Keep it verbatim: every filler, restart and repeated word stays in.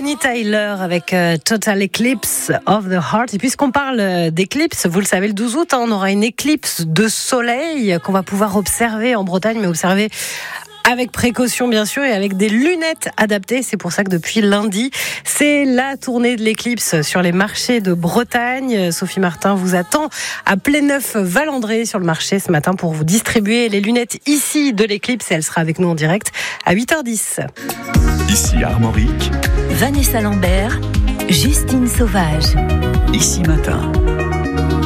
Bonnie Tyler avec euh, Total Eclipse of the Heart. Et puisqu'on parle d'éclipse, vous le savez, le douze août, hein, on aura une éclipse de soleil qu'on va pouvoir observer en Bretagne, mais observer avec précaution bien sûr et avec des lunettes adaptées. C'est pour ça que depuis lundi, c'est la tournée de l'éclipse sur les marchés de Bretagne. Sophie Martin vous attend à Pléneuf-Valandré sur le marché ce matin pour vous distribuer les lunettes ici de l'éclipse. Et elle sera avec nous en direct à huit heures dix. Ici Armorique, Vanessa Lambert, Justine Sauvage. Ici Matin.